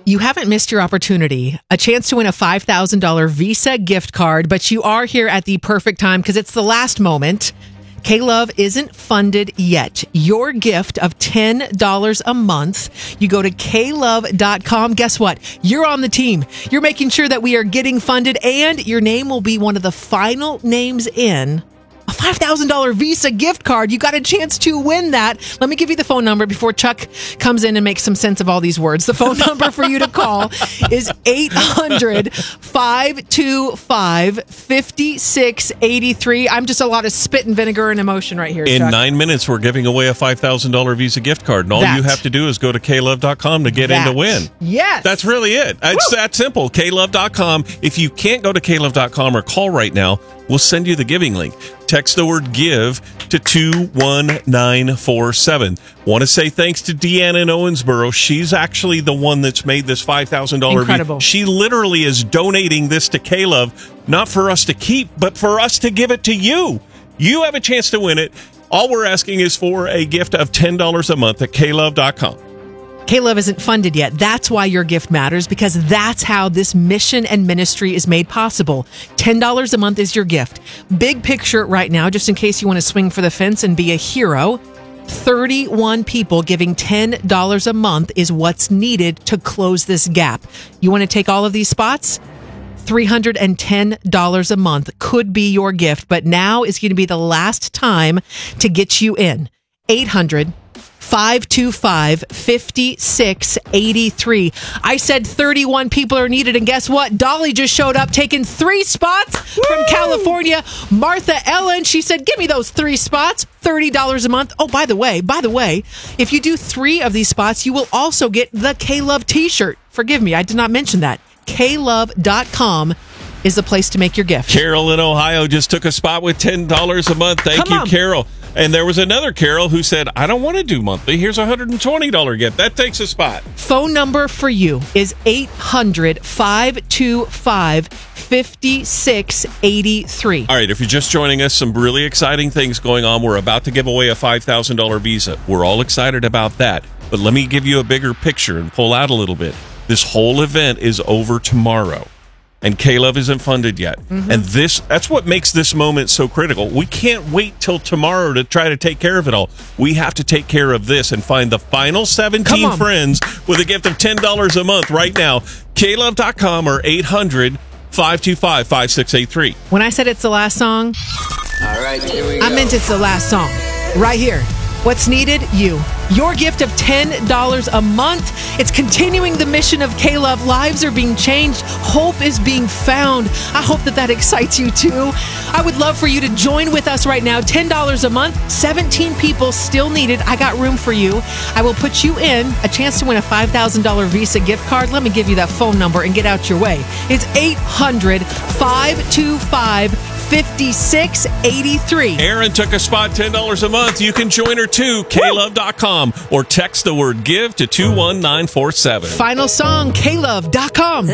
You haven't missed your opportunity, a chance to win a $5,000 Visa gift card, but you are here at the perfect time because it's the last moment. K-Love isn't funded yet. Your gift of $10 a month, you go to klove.com. Guess what? You're on the team. You're making sure that we are getting funded, and your name will be one of the final names in a $5,000 Visa gift card. You got a chance to win that. Let me give you the phone number before Chuck comes in and makes some sense of all these words. The phone number for you to call is 800-525-5683. I'm just a lot of spit and vinegar and emotion right here, In Chuck. 9 minutes, we're giving away a $5,000 Visa gift card, and all you have to do is go to klove.com to get in to win. Yes. That's really it. It's that simple. klove.com. If you can't go to klove.com or call right now, we'll send you the giving link. Text the word GIVE to 21947. Want to say thanks to Deanna in Owensboro. She's actually the one that's made this $5,000. Incredible. She literally is donating this to K-Love, not for us to keep, but for us to give it to you. You have a chance to win it. All we're asking is for a gift of $10 a month at klove.com. K-Love isn't funded yet. That's why your gift matters, because that's how this mission and ministry is made possible. $10 a month is your gift. Big picture right now, just in case you want to swing for the fence and be a hero. 31 people giving $10 a month is what's needed to close this gap. You want to take all of these spots? $310 a month could be your gift, but now is going to be the last time to get you in. 800-525-5683. I said 31 people are needed, and guess what? Dolly just showed up, taking 3 spots from California. Martha Ellen, she said, give me those 3 spots, $30 a month. Oh, by the way, if you do 3 of these spots, you will also get the K-Love t-shirt. Forgive me, I did not mention that. klove.com is the place to make your gift. Carol in Ohio just took a spot with $10 a month. Thank you, Carol. And there was another Carol who said, I don't want to do monthly. Here's a $120 gift. That takes a spot. Phone number for you is 800-525-5683. All right, if you're just joining us, some really exciting things going on. We're about to give away a $5,000 Visa. We're all excited about that. But let me give you a bigger picture and pull out a little bit. This whole event is over tomorrow. And K-Love isn't funded yet. Mm-hmm. And that's what makes this moment so critical. We can't wait till tomorrow to try to take care of it all. We have to take care of this and find the final 17 friends with a gift of $10 a month right now. klove.com or 800-525-5683. When I said it's the last song, all right, here we go. I meant it's the last song. Right here. What's needed? You. Your gift of $10 a month. It's continuing the mission of K-Love. Lives are being changed. Hope is being found. I hope that excites you too. I would love for you to join with us right now. $10 a month. 17 people still needed. I got room for you. I will put you in a chance to win a $5,000 Visa gift card. Let me give you that phone number and get out your way. It's 800-525-5683. Aaron took a spot, $10 a month. You can join her too. klove.com or text the word GIVE to 21947. Final song, klove.com.